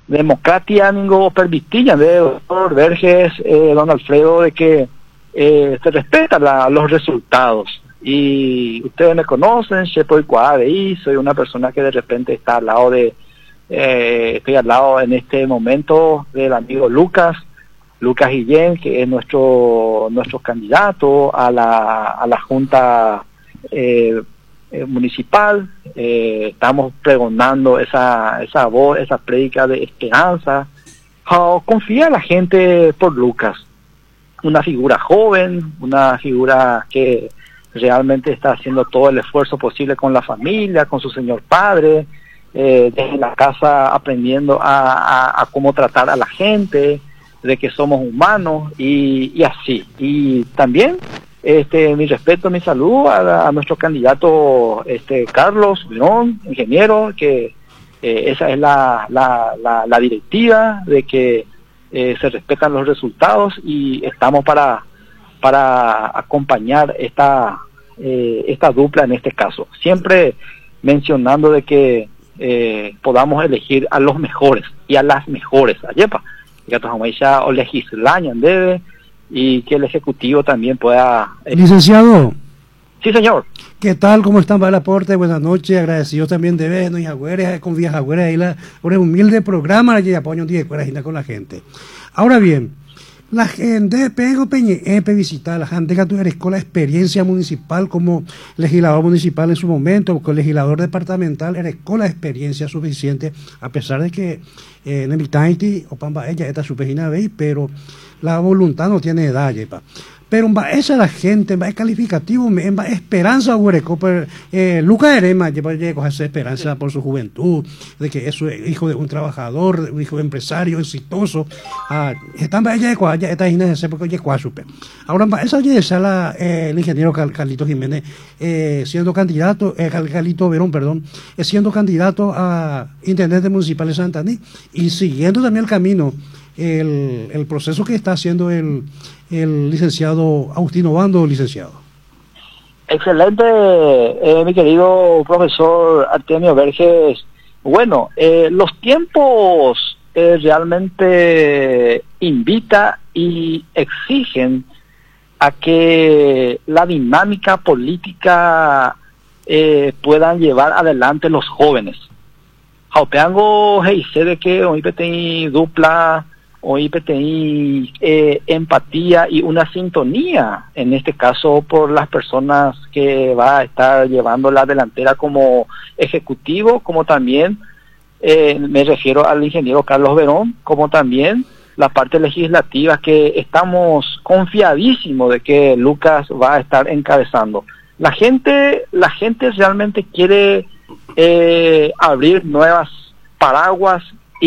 democracia ningo permitía de doctor Verges, don Alfredo, de que se respetan los resultados. Y ustedes me conocen, Shepo y soy una persona que de repente está al lado estoy al lado en este momento del amigo Lucas Guillén, que es nuestro candidato a la Junta municipal. Estamos pregonando esa voz, esa prédica de esperanza. Confía la gente por Lucas, una figura joven, una figura que realmente está haciendo todo el esfuerzo posible con la familia, con su señor padre, desde la casa aprendiendo a cómo tratar a la gente, de que somos humanos y así. Y también mi respeto, mi saludo a nuestro candidato Carlos Verón, ingeniero, que esa es la directiva de que se respetan los resultados y estamos para acompañar esta dupla en este caso, siempre mencionando de que podamos elegir a los mejores y a las mejores ayepa o legislañan debe, y que el ejecutivo también pueda Licenciado. Sí, señor. ¿Qué tal? ¿Cómo están? Para el aporte, buenas noches, agradecido también de ver, no y agüeres, con vías agüeres, ahí un humilde programa, y apoyo un día con la gente. Ahora bien, la gente pego peñepe visitar la gente que tuviera la experiencia municipal como legislador municipal en su momento, como legislador departamental, eres con la experiencia suficiente, a pesar de que en el Itaiti o Pamba ella está su página veis, pero la voluntad no tiene edad, yepa. Pero esa la gente, es calificativo, es esperanza, huereco, Lucas Erema lleva esa esperanza por su juventud, de que es hijo de un trabajador, un hijo de empresario exitoso. Están ella de cuaya, esta es de porque oye cuasupe. Ahora, esa el ingeniero Carlito Jiménez, siendo candidato, Carlito Verón, perdón, siendo candidato a intendente municipal de Santaní y siguiendo también el camino, el proceso que está haciendo el licenciado Agustino Bando, licenciado. Excelente, mi querido profesor Artemio Verges. Bueno, los tiempos realmente invita y exigen a que la dinámica política puedan llevar adelante los jóvenes. Jaupeango heise de que hoy PTI dupla, hoy PTI empatía y una sintonía, en este caso por las personas que va a estar llevando la delantera como ejecutivo, como también me refiero al ingeniero Carlos Verón, como también la parte legislativa que estamos confiadísimos de que Lucas va a estar encabezando. La gente realmente quiere abrir nuevas paraguas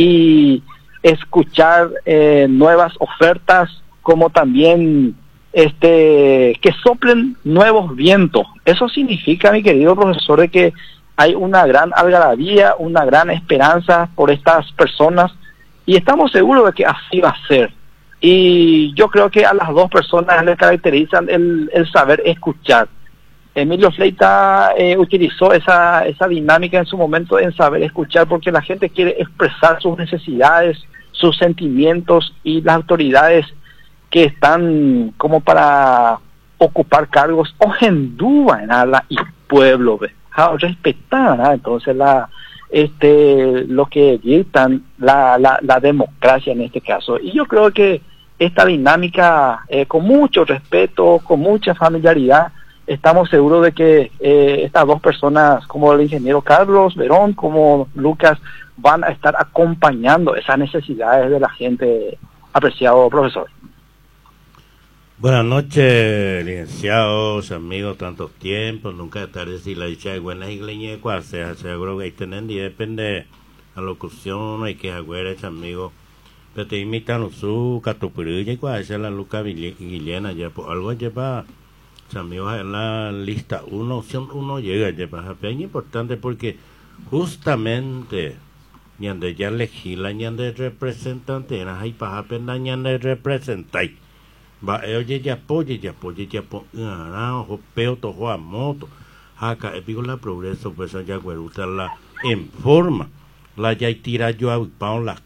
y escuchar nuevas ofertas, como también que soplen nuevos vientos. Eso significa, mi querido profesor, de que hay una gran algarabía, una gran esperanza por estas personas, y estamos seguros de que así va a ser. Y yo creo que a las dos personas les caracterizan el saber escuchar. Emilio Fleita utilizó esa dinámica en su momento en saber escuchar, porque la gente quiere expresar sus necesidades, sus sentimientos, y las autoridades que están como para ocupar cargos ojenduan a la y pueblo respetar entonces lo que dictan la democracia en este caso. Y yo creo que esta dinámica, con mucho respeto, con mucha familiaridad, estamos seguros de que estas dos personas, como el ingeniero Carlos Verón, como Lucas, van a estar acompañando esas necesidades de la gente, apreciado profesor. Buenas noches, licenciados, amigos, tantos tiempos, nunca es tarde si la dicha de buenas iglesias, cual sea, seguro que hay tener y depende la locución, hay que agüera, amigos, pero te imitan su catupurilla y cual sea la Luca Guillena, ya por algo lleva. Amigos, en la lista 1, opción 1 llega a es importante porque justamente ñande ya legisla ñande representante en hay paja pena ñande representai va oye ya apoye po peo to a moto acá epigo la progreso pues ya gueruta la en forma la ya tira yo a la